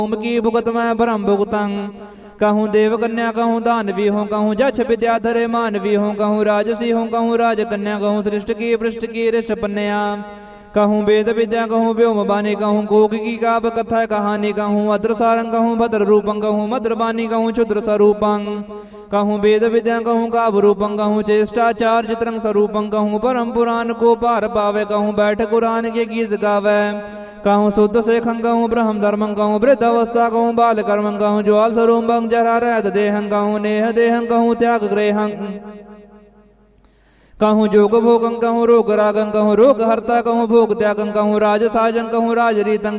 ओम की भुगत मैं ब्रह्म भुगतं कहूँ देव कन्या कहूँ दानवी हूँ कहूँ जक्ष विद्याधरे मानवी हूँ कहूँ राजसी हूँ कहूँ राजकन्या कहूँ सृष्ट की पृष्ठ की ऋष्ट पन्या कहूँ वेद विद्या कहूँ व्योम बानी कहूँ कोक की काव्य कथा कहानी कहूँ अद्र सारंग कहूँ भद्र रूपं कहूँ मद्र बानी कहूँ क्षुद्र स्वरूपं कहूँ वेद विद्या कहूँ काव्य रूपं कहूँ चेष्टाचार चित्रंग स्वरूपं कहूँ परम पुराण को पार पावे कहूँ बैठ कुरान के गीत गावे कहूँ शुद्ध शेखं कहूँ ब्रह्म धर्मं कहूँ वृद्ध अवस्था कहूँ बाल कर्मं कहूँ ज्वाल स्वरूपं जरा रहत देहं कहूँ नेह देहं कहूँ त्याग ग्रेहं कहूँ जोग भोगं कहूँ रोग रागं कहूँ रोग हर्ता कहूँ भोग त्यागं कहूँ राज साजं कहूँ राज रीतं